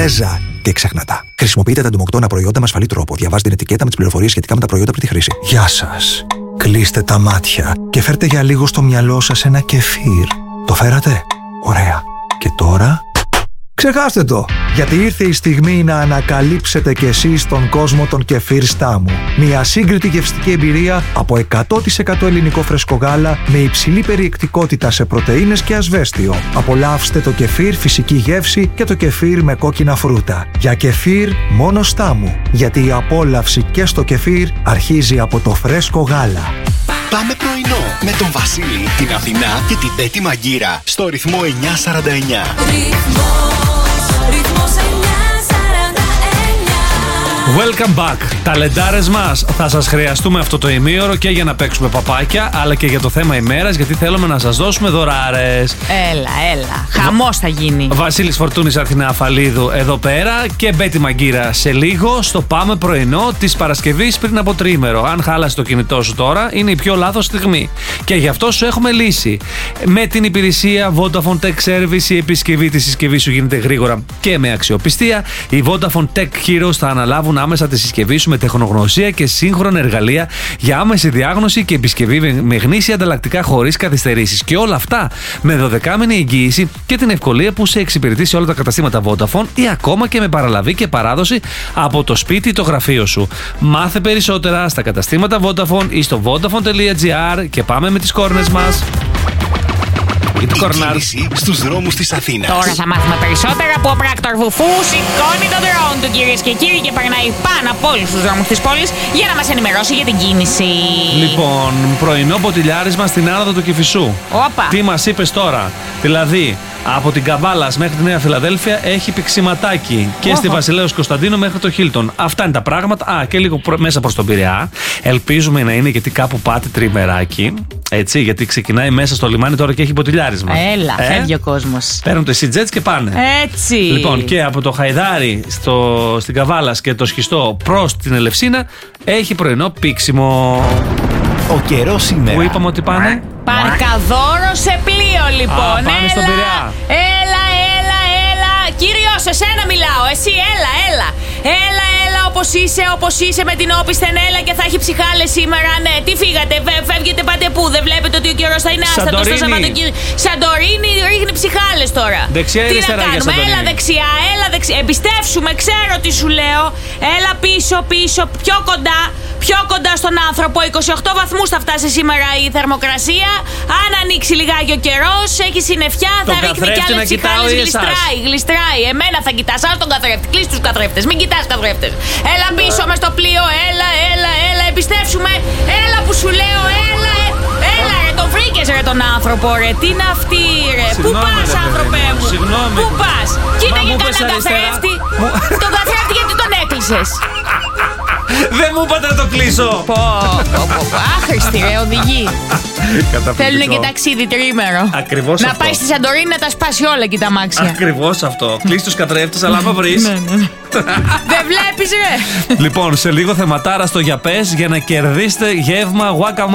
Πρέζα και ξεχνατά. Χρησιμοποιείτε τα εντομοκτώνα προϊόντα με ασφαλή τρόπο. Διαβάζετε την ετικέτα με τις πληροφορίες σχετικά με τα προϊόντα πριν τη χρήση. Γεια σας. Κλείστε τα μάτια και φέρτε για λίγο στο μυαλό σας ένα κεφίρ. Το φέρατε? Ωραία. Και τώρα... ξεχάστε το, γιατί ήρθε η στιγμή να ανακαλύψετε κι εσείς τον κόσμο των κεφίρ Στάμου. Μια σύγκριτη γευστική εμπειρία από 100% ελληνικό φρέσκο γάλα με υψηλή περιεκτικότητα σε πρωτεΐνες και ασβέστιο. Απολαύστε το κεφίρ φυσική γεύση και το κεφίρ με κόκκινα φρούτα. Για κεφίρ μόνο Στάμου, γιατί η απόλαυση και στο κεφίρ αρχίζει από το φρέσκο γάλα. Πάμε πρωινό με τον Βασίλη, την Αθηνά και την Πέτη Μαγκύρα στο ρυθμό 949. Ρυθμός 949. Welcome back. Ταλεντάρες μας, θα σας χρειαστούμε αυτό το ημίωρο και για να παίξουμε παπάκια, αλλά και για το θέμα ημέρας, γιατί θέλουμε να σας δώσουμε δωράρες. Έλα. Χαμός θα γίνει. Βασίλης Φορτούνης, Αθηνά Αφαλίδου εδώ πέρα και Μπέτη Μαγκύρα σε λίγο στο Πάμε πρωινό της Παρασκευής πριν από τριήμερο. Αν χάλασε το κινητό σου τώρα, είναι η πιο λάθος στιγμή. Και γι' αυτό σου έχουμε λύση. Με την υπηρεσία Vodafone Tech Service, η επισκευή της συσκευής σου γίνεται γρήγορα και με αξιοπιστία. Οι Vodafone Tech Heroes θα αναλάβουν άμεσα τη συσκευή σου με τεχνογνωσία και σύγχρονα εργαλεία για άμεση διάγνωση και επισκευή με γνήσια ανταλλακτικά χωρίς καθυστερήσεις. Και όλα αυτά με 12μηνη εγγύηση και την ευκολία που σε εξυπηρετεί σε όλα τα καταστήματα Vodafone ή ακόμα και με παραλαβή και παράδοση από το σπίτι ή το γραφείο σου. Μάθε περισσότερα στα καταστήματα Vodafone ή στο vodafone.gr και πάμε με τις κόρνες μας. Η κίνηση στους δρόμους της Αθήνας. Τώρα θα μάθουμε περισσότερα από ο πράκτορ Βουφού. Σηκώνει τον drone του, κυρίες και κύριοι, και περνάει πάνω από όλους τους δρόμους της πόλης για να μας ενημερώσει για την κίνηση. Λοιπόν, πρωινό ποτηλιάρισμα στην άνοδο του Κηφισού. Όπα. Τι μας είπες τώρα? Δηλαδή, από την Καβάλας μέχρι τη Νέα Φιλαδέλφια έχει πηξιματάκι και στη Βασιλέως Κωνσταντίνου μέχρι το Χίλτον. Αυτά είναι τα πράγματα. Και λίγο μέσα προς τον Πειραιά. Ελπίζουμε να είναι, γιατί κάπου πάτε τριμεράκι. Έτσι, γιατί ξεκινάει μέσα στο λιμάνι τώρα και έχει ποτηλιάρισμα. Έλα, φεύγει ο κόσμος. Παίρνουν το EasyJets και πάνε. Έτσι. Λοιπόν, και από το Χαϊδάρι στην Καβάλας και το Σχιστό προς την Ελευσίνα έχει πρωινό πήξιμο. Ο καιρός σήμερα. Πού είπαμε ότι πάνε? Παρκαδόρο σε πλοίο, λοιπόν. Πάνε στον Πειραιά. Έλα. Κύριος, εσένα μιλάω. Εσύ, έλα. Έλα, όπως είσαι με την όπισθεν, έλα και θα έχει ψυχάλες σήμερα. Ναι, τι φύγατε, φεύγετε, πάτε πού? Δεν βλέπετε ότι ο καιρός θα είναι άστατος στο Σαββατοκύριακο? Σαντορίνη ριχνει ψυχάλες τώρα. Δεξιά ή αριστερά? Τι να κάνουμε? Έλα δεξιά. Εμπιστεύσουμε, ξέρω τι σου λέω. Έλα πίσω, πιο κοντά στον άνθρωπο. 28 βαθμούς θα φτάσει σήμερα η θερμοκρασία. Αν ανοίξει λιγάκι ο καιρός, έχει συννεφιά, θα ρίχνει κι άλλες ψυχάλες. Γλιστράει. Εμένα θα κοιτάς, άλλο τον καθρέφτη. Κλείς τους καθρέφτες, μην κοιτάς καθρέφτες. Έλα πίσω μες στο πλοίο, έλα, εμπιστεύσουμε. Έλα που σου λέω, έλα ρε, τον βρήκες ρε τον άνθρωπο, ρε. Τι είναι αυτή, ρε? Πού πας, άνθρωπέ μου? Πού πας? Κοίτα για κανένα καθρέφτη. Τον καθρέφτη γιατί τον έκλεισες? Δεν μου είπατε να το κλείσω. Άχρηστη ρε, οδηγεί. Θέλουν και ταξίδι τρίμερο. Ακριβώς να αυτό. πάει στη Σαντορίνη να τα σπάσει όλα εκεί τα μάξια. Ακριβώς αυτό. Κλείς τους καθρέφτες, αλλά άμα βρεις. Δεν βλέπεις ρε. Λοιπόν, σε λίγο θεματάρα στο για πες για να κερδίσετε γεύμα